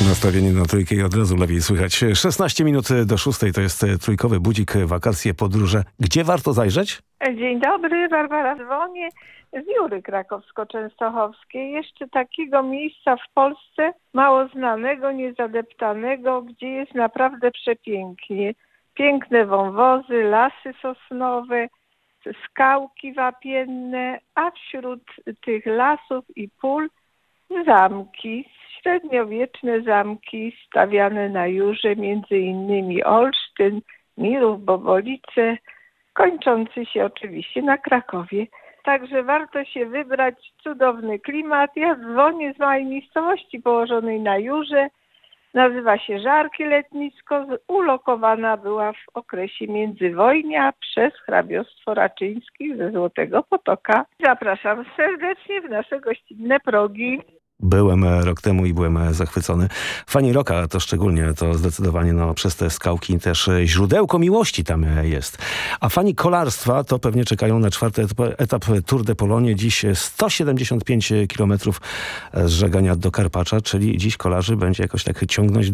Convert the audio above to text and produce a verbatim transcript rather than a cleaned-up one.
Nastawienie na trójkę i od razu lepiej słychać. szesnaście minut do szóstej to jest trójkowy budzik, wakacje, podróże. Gdzie warto zajrzeć? Dzień dobry, Barbara dzwonię z Jury Krakowsko-Częstochowskiej. Jeszcze takiego miejsca w Polsce mało znanego, niezadeptanego, gdzie jest naprawdę przepięknie. Piękne wąwozy, lasy sosnowe, skałki wapienne, a wśród tych lasów i pól zamki, średniowieczne zamki stawiane na Jurze, między innymi Olsztyn, Mirów, Bobolice, kończący się oczywiście na Krakowie. Także warto się wybrać, cudowny klimat. Ja dzwonię z małej miejscowości położonej na Jurze. Nazywa się Żarki Letnisko. Ulokowana była w okresie międzywojnia przez hrabiostwo Raczyńskich ze Złotego Potoka. Zapraszam serdecznie w nasze gościnne progi. Byłem rok temu i byłem zachwycony. Fani rocka to szczególnie, to zdecydowanie no, przez te skałki też źródełko miłości tam jest. A fani kolarstwa to pewnie czekają na czwarty etap Tour de Polonie. Dziś sto siedemdziesiąt pięć kilometrów z Żegania do Karpacza, czyli dziś kolarzy będzie jakoś tak ciągnąć